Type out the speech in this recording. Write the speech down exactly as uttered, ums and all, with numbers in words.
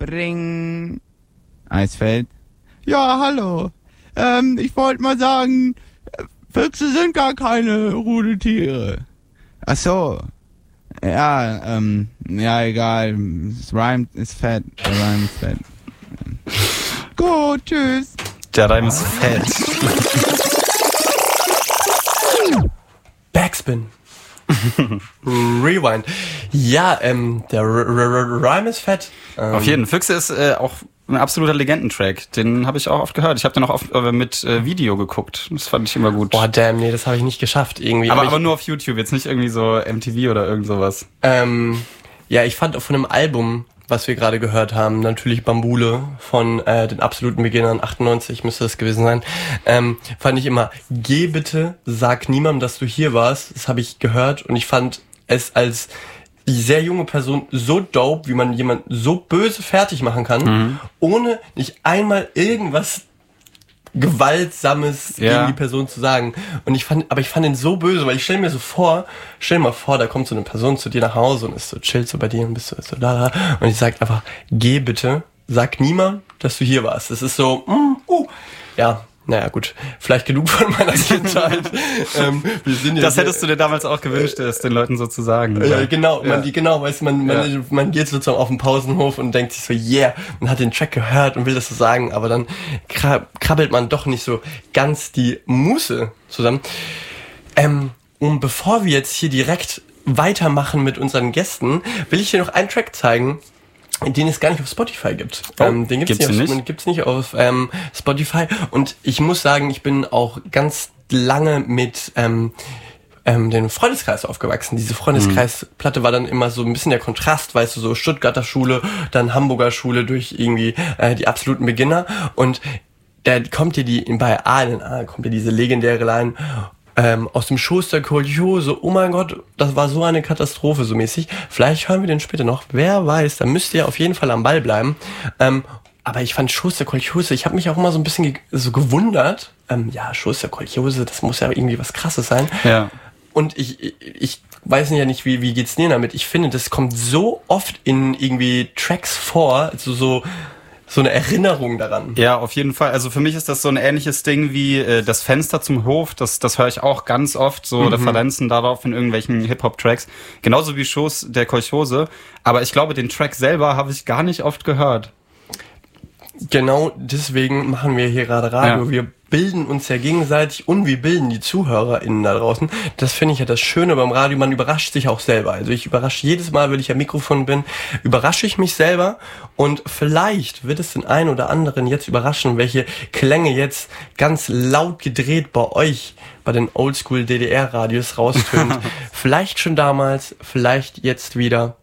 Bring. Eisfeld. Ja, hallo. Ähm, ich wollte mal sagen, Füchse sind gar keine Rudeltiere. Ach so. Ja, ähm, ja, egal. Das Rhyme ist fett. Der Rhyme ist fett. Gut, tschüss. Der Reim ist fett. Backspin. Rewind. Ja, ähm, der R- R- Rhyme ist fett. Ähm, Auf jeden Fall. Füchse ist äh, auch ein absoluter Legendentrack. Den habe ich auch oft gehört. Ich habe den auch oft äh, mit äh, Video geguckt. Das fand ich immer gut. Boah, damn, nee, das habe ich nicht geschafft irgendwie. aber aber, aber ich, nur auf YouTube, jetzt nicht irgendwie so M T V oder irgend sowas. Ähm, ja, ich fand auch von dem Album, was wir gerade gehört haben, natürlich Bambule von äh, den absoluten Beginnern, achtundneunzig müsste das gewesen sein, ähm, fand ich immer, geh bitte, sag niemandem, dass du hier warst. Das habe ich gehört und ich fand es als sehr junge Person so dope, wie man jemanden so böse fertig machen kann, mhm. ohne nicht einmal irgendwas Gewaltsames ja. gegen die Person zu sagen. Und ich fand, aber ich fand ihn so böse, weil ich stell mir so vor, stell dir mal vor, da kommt so eine Person zu dir nach Hause und ist so, chillt so bei dir und bist so, so da, da. Und ich sag einfach, geh bitte, sag niemand, dass du hier warst. Das ist so, mm, uh, ja. Naja, gut. Vielleicht genug von meiner Kindheit. ähm, wir sind ja das hättest du dir damals auch gewünscht, es den Leuten so zu sagen. Ja, genau. Ja. Man, die, genau, weißt du, man, man, ja. man geht sozusagen auf den Pausenhof und denkt sich so, yeah, man hat den Track gehört und will das so sagen, aber dann krabbelt man doch nicht so ganz die Muße zusammen. Ähm, und bevor wir jetzt hier direkt weitermachen mit unseren Gästen, will ich dir noch einen Track zeigen, den es gar nicht auf Spotify gibt. Oh, ähm, den gibt's, gibt's nicht, nicht? Auf, gibt's nicht auf ähm, Spotify. Und ich muss sagen, ich bin auch ganz lange mit ähm, ähm, dem Freundeskreis aufgewachsen. Diese Freundeskreisplatte war dann immer so ein bisschen der Kontrast, weißt du, so Stuttgarter Schule, dann Hamburger Schule durch irgendwie äh, die absoluten Beginner. Und da kommt dir die, bei A in A kommt dir diese legendäre Line, Ähm, aus dem Schoß der Kolchose, oh mein Gott, das war so eine Katastrophe, so mäßig. Vielleicht hören wir den später noch, wer weiß, da müsst ihr auf jeden Fall am Ball bleiben. Ähm, aber ich fand Schoß der Kolchose, ich habe mich auch immer so ein bisschen ge- so gewundert. Ähm, ja, Schoß der Kolchose, das muss ja irgendwie was Krasses sein. Ja. Und ich, ich, ich weiß ja nicht, wie, wie geht's dir damit? Ich finde, das kommt so oft in irgendwie Tracks vor, also so... so eine Erinnerung daran. Ja, auf jeden Fall. Also für mich ist das so ein ähnliches Ding wie äh, das Fenster zum Hof. Das, das höre ich auch ganz oft, so mhm. Referenzen darauf in irgendwelchen Hip-Hop-Tracks. Genauso wie Schoß der Kolchose. Aber ich glaube, den Track selber habe ich gar nicht oft gehört. Genau deswegen machen wir hier gerade Radio. Ja. Wir bilden uns ja gegenseitig und wir bilden die ZuhörerInnen da draußen. Das finde ich ja das Schöne beim Radio. Man überrascht sich auch selber. Also ich überrasche jedes Mal, wenn ich am Mikrofon bin, überrasche ich mich selber und vielleicht wird es den einen oder anderen jetzt überraschen, welche Klänge jetzt ganz laut gedreht bei euch bei den Oldschool-D D R-Radios raustönt. Vielleicht schon damals, vielleicht jetzt wieder.